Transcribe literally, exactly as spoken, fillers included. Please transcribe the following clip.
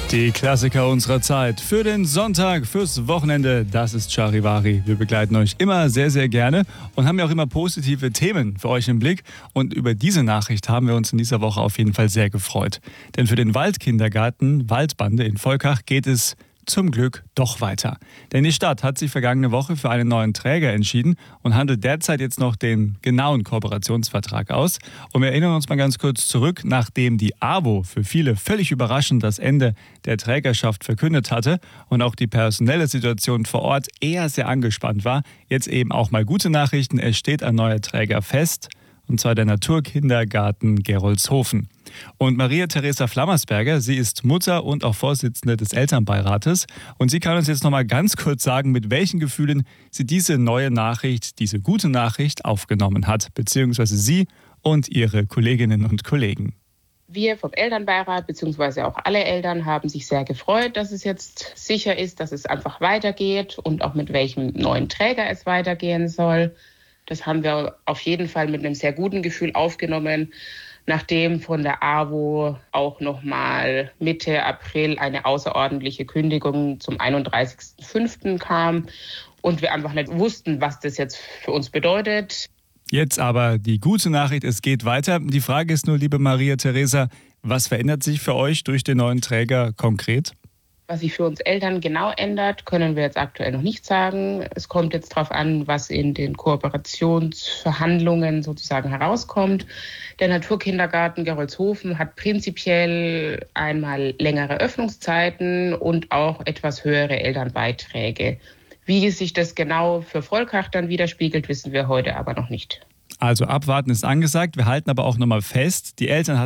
Die Klassiker unserer Zeit für den Sonntag, fürs Wochenende, das ist Charivari. Wir begleiten euch immer sehr, sehr gerne und haben ja auch immer positive Themen für euch im Blick. Und über diese Nachricht haben wir uns in dieser Woche auf jeden Fall sehr gefreut. Denn für den Waldkindergarten Waldbande in Volkach geht es zum Glück doch weiter. Denn die Stadt hat sich vergangene Woche für einen neuen Träger entschieden und handelt derzeit jetzt noch den genauen Kooperationsvertrag aus. Und wir erinnern uns mal ganz kurz zurück, nachdem die A W O für viele völlig überraschend das Ende der Trägerschaft verkündet hatte und auch die personelle Situation vor Ort eher sehr angespannt war. Jetzt eben auch mal gute Nachrichten, es steht ein neuer Träger fest. Und zwar der Naturkindergarten Gerolzhofen. Und Maria-Theresa Flammersberger, sie ist Mutter und auch Vorsitzende des Elternbeirates. Und sie kann uns jetzt noch mal ganz kurz sagen, mit welchen Gefühlen sie diese neue Nachricht, diese gute Nachricht aufgenommen hat, beziehungsweise sie und ihre Kolleginnen und Kollegen. Wir vom Elternbeirat, beziehungsweise auch alle Eltern, haben sich sehr gefreut, dass es jetzt sicher ist, dass es einfach weitergeht und auch mit welchem neuen Träger es weitergehen soll. Das haben wir auf jeden Fall mit einem sehr guten Gefühl aufgenommen, nachdem von der A W O auch nochmal Mitte April eine außerordentliche Kündigung zum einunddreißigsten fünften kam und wir einfach nicht wussten, was das jetzt für uns bedeutet. Jetzt aber die gute Nachricht, es geht weiter. Die Frage ist nur, liebe Maria-Theresa, was verändert sich für euch durch den neuen Träger konkret? Was sich für uns Eltern genau ändert, können wir jetzt aktuell noch nicht sagen. Es kommt jetzt darauf an, was in den Kooperationsverhandlungen sozusagen herauskommt. Der Naturkindergarten Gerolzhofen hat prinzipiell einmal längere Öffnungszeiten und auch etwas höhere Elternbeiträge. Wie sich das genau für Volkach dann widerspiegelt, wissen wir heute aber noch nicht. Also abwarten ist angesagt. Wir halten aber auch nochmal fest, die Eltern